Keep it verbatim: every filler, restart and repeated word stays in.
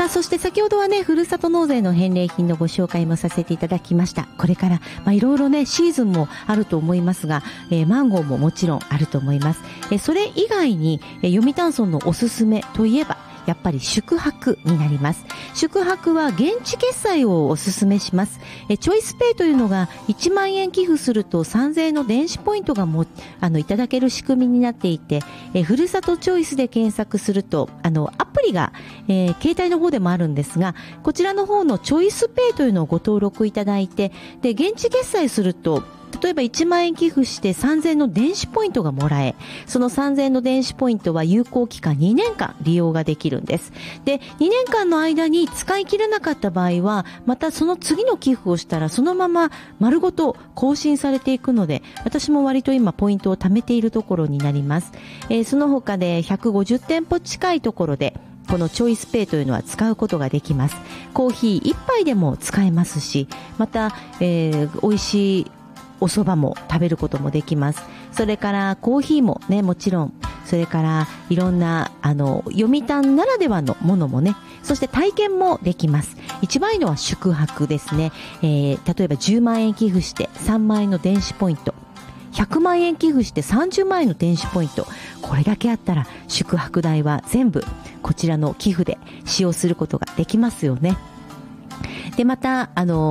あ、そして先ほどはね、ふるさと納税の返礼品のご紹介もさせていただきました。これから、まあ、いろいろね、シーズンもあると思いますが、えー、マンゴーももちろんあると思います。えー、それ以外に、えー、読谷村のおすすめといえば、やっぱり宿泊になります。宿泊は現地決済をお勧めします。えチョイスペイというのがいちまんえん寄付するとさんぜんえんの電子ポイントがもあのいただける仕組みになっていて、えふるさとチョイスで検索するとあのアプリが、えー、携帯の方でもあるんですが、こちらの方のチョイスペイというのをご登録いただいて、で現地決済すると例えばいちまんえん寄付してさんぜんえんの電子ポイントがもらえ、そのさんぜんえんの電子ポイントは有効期間にねんかん利用ができるんです。で、にねんかんの間に使い切れなかった場合は、またその次の寄付をしたらそのまま丸ごと更新されていくので、私も割と今ポイントを貯めているところになります。えー、その他でひゃくごじゅってんぽ近いところで、このチョイスペイというのは使うことができます。コーヒーいっぱいでも使えますし、また、えー、美味しいお蕎麦も食べることもできます。それからコーヒーもね、もちろん、それからいろんなあの読谷ならではのものもね、そして体験もできます。一番いいのは宿泊ですね。えー、例えばじゅうまんえん寄付してさんまんえんの電子ポイント、ひゃくまんえん寄付してさんじゅうまんえんの電子ポイント、これだけあったら宿泊代は全部こちらの寄付で使用することができますよね。で、またあの